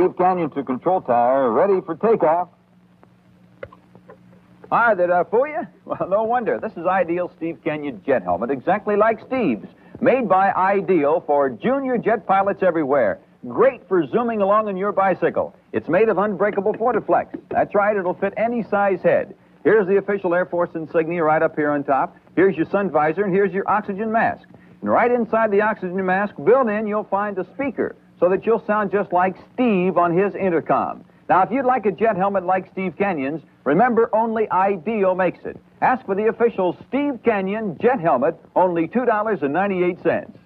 Steve Canyon to Control Tower, ready for takeoff. Hi, did I fool you? Well, no wonder. This is Ideal Steve Canyon jet helmet, exactly like Steve's. Made by Ideal for junior jet pilots everywhere. Great for zooming along on your bicycle. It's made of unbreakable Fortiflex. That's right, it'll fit any size head. Here's the official Air Force insignia right up here on top. Here's your sun visor, and here's your oxygen mask. And right inside the oxygen mask, built in, you'll find a speaker so that you'll sound just like Steve on his intercom. Now, if you'd like a jet helmet like Steve Canyon's, remember only Ideal makes it. Ask for the official Steve Canyon jet helmet, only $2.98.